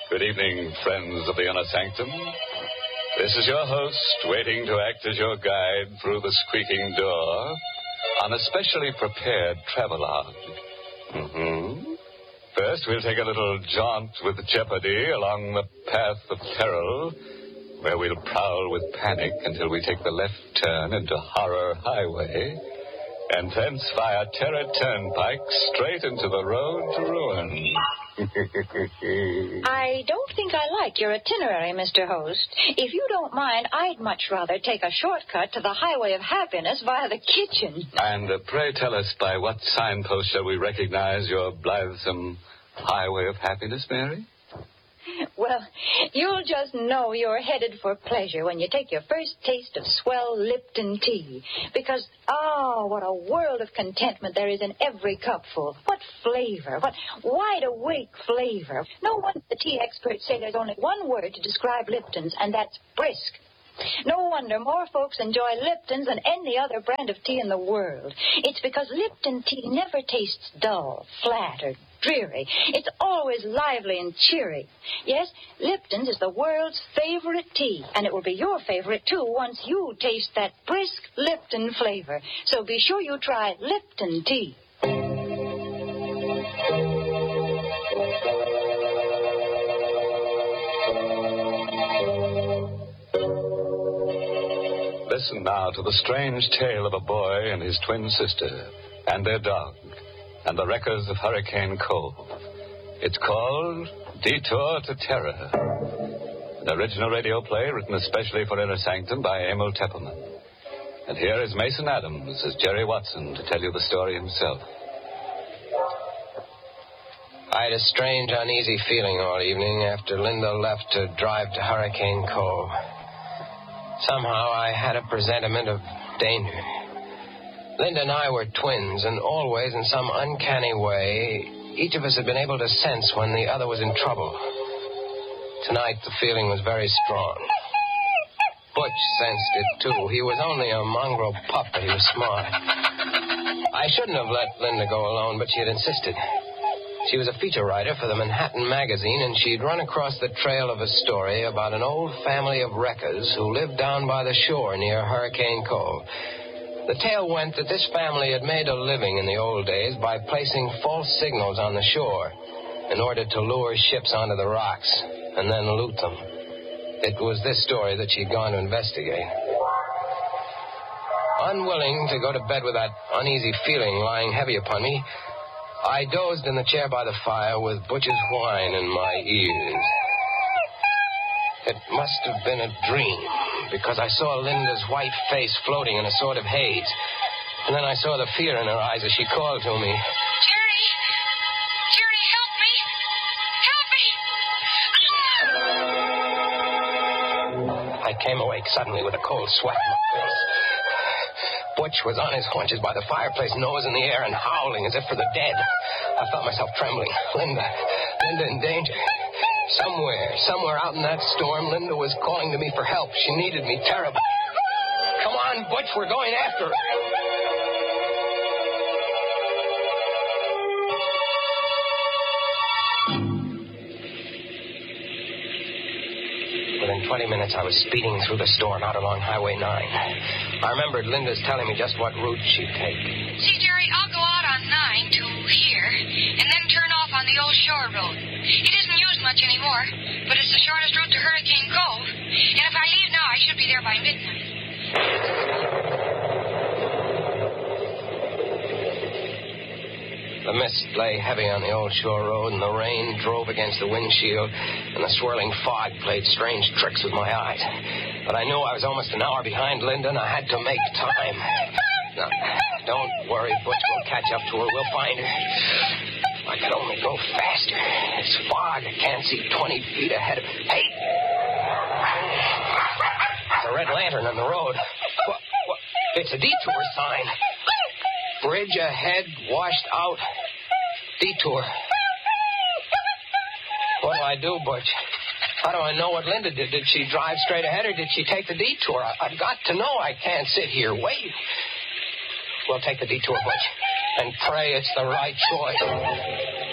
Good evening, friends of the Inner Sanctum. This is your host, waiting to act as your guide through the squeaking door on a specially prepared travelogue. First, we'll take a little jaunt with jeopardy along the path of peril, where we'll prowl with panic until we take the left turn into Horror Highway, and thence via Terror Turnpike straight into the road to ruin. I don't think I like your itinerary, Mr. Host. If you don't mind, I'd much rather take a shortcut to the Highway of Happiness via the kitchen. And pray tell us, by what signpost shall we recognize your blithesome Highway of Happiness, Mary? Well, you'll just know you're headed for pleasure when you take your first taste of swell Lipton tea. Because, what a world of contentment there is in every cupful. What flavor, what wide-awake flavor. No wonder the tea experts say there's only one word to describe Lipton's, and that's brisk. No wonder more folks enjoy Lipton's than any other brand of tea in the world. It's because Lipton tea never tastes dull, flat, or dreary. It's always lively and cheery. Yes, Lipton's is the world's favorite tea, and it will be your favorite, too, once you taste that brisk Lipton flavor. So be sure you try Lipton tea. Listen now to the strange tale of a boy and his twin sister, and their dog, and the wreckers of Hurricane Cove. It's called Detour to Terror, an original radio play written especially for Inner Sanctum by Emil Teppelman. And here is Mason Adams as Jerry Watson to tell you the story himself. I had a strange, uneasy feeling all evening after Linda left to drive to Hurricane Cove. Somehow I had a presentiment of danger. Linda and I were twins, and always, in some uncanny way, each of us had been able to sense when the other was in trouble. Tonight, the feeling was very strong. Butch sensed it, too. He was only a mongrel pup, but he was smart. I shouldn't have let Linda go alone, but she had insisted. She was a feature writer for the Manhattan Magazine, and she'd run across the trail of a story about an old family of wreckers who lived down by the shore near Hurricane Cove. The tale went that this family had made a living in the old days by placing false signals on the shore in order to lure ships onto the rocks and then loot them. It was this story that she'd gone to investigate. Unwilling to go to bed with that uneasy feeling lying heavy upon me, I dozed in the chair by the fire with Butch's whine in my ears. It must have been a dream, because I saw Linda's white face floating in a sort of haze. And then I saw the fear in her eyes as she called to me. Jerry! Jerry, help me! Help me! I came awake suddenly with a cold sweat in my face. Butch was on his haunches by the fireplace, nose in the air, and howling as if for the dead. I felt myself trembling. Linda in danger. Somewhere out in that storm, Linda was calling to me for help. She needed me terribly. Come on, Butch, we're going after her. Within 20 minutes, I was speeding through the storm out along Highway 9. I remembered Linda's telling me just what route she'd take. See, Jerry, I'll go out on 9 to here, and then turn off on the old shore road. It isn't used much anymore, but it's the shortest route to Hurricane Cove. And if I leave now, I should be there by midnight. The mist lay heavy on the old shore road, and the rain drove against the windshield, and the swirling fog played strange tricks with my eyes. But I knew I was almost an hour behind Linda, and I had to make time. Now, don't worry, Butch. We'll catch up to her. We'll find her. I could only go faster. It's fog. I can't see 20 feet ahead of... Hey! There's a red lantern on the road. What? It's a detour sign. Bridge ahead, washed out. Detour. What do I do, Butch? How do I know what Linda did? Did she drive straight ahead or did she take the detour? I've got to know. I can't sit here waiting. We'll take the detour, Butch, and pray it's the right choice.